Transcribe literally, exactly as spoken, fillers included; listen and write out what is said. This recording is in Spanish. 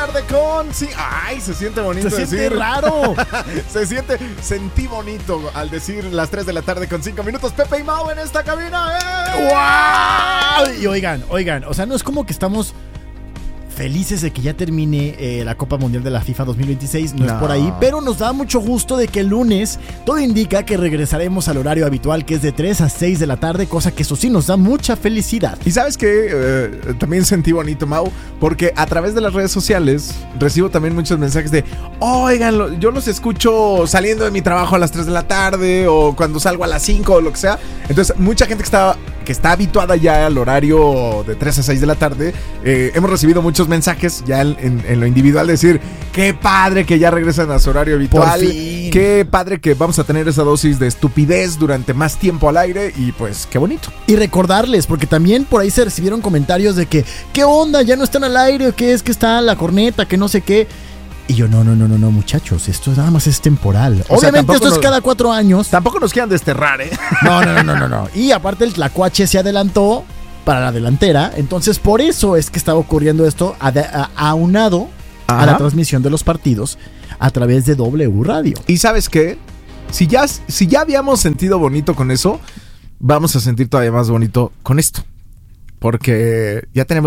tarde con... Sí, ay, se siente bonito Se decir. siente raro. Se siente, sentí bonito al decir las tres de la tarde con cinco minutos. Pepe y Mau en esta cabina. ¡Eh! ¡Wow! Y oigan, oigan, o sea, no es como que estamos felices de que ya termine eh, la Copa Mundial de la FIFA dos mil veintiséis, no, no es por ahí, pero nos da mucho gusto de que el lunes todo indica que regresaremos al horario habitual, que es de tres a seis de la tarde, cosa que eso sí nos da mucha felicidad. Y ¿sabes qué? Eh, también sentí bonito, Mau, porque a través de las redes sociales recibo también muchos mensajes de, oigan, yo los escucho saliendo de mi trabajo a las tres de la tarde o cuando salgo a las cinco o lo que sea. Entonces, mucha gente que está, que está habituada ya al horario de tres a seis de la tarde, eh, hemos recibido muchos mensajes ya en, en, en lo individual, decir, qué padre que ya regresan a su horario habitual, qué padre que vamos a tener esa dosis de estupidez durante más tiempo al aire y pues qué bonito. Y recordarles, porque también por ahí se recibieron comentarios de que, ¿qué onda? ¿Ya no están al aire? ¿Qué es que está la corneta? Que no sé qué. Y yo, no, no, no, no, no, muchachos, esto nada más es temporal. O Obviamente sea, esto nos, es cada cuatro años. Tampoco nos quieran desterrar, ¿eh? No, no, no, no, no, no. Y aparte el Tlacuache se adelantó para la delantera, entonces por eso es que estaba ocurriendo esto aunado a, a la transmisión de los partidos a través de W Radio. ¿Y sabes qué? Si ya, si ya habíamos sentido bonito con eso, vamos a sentir todavía más bonito con esto. Porque ya tenemos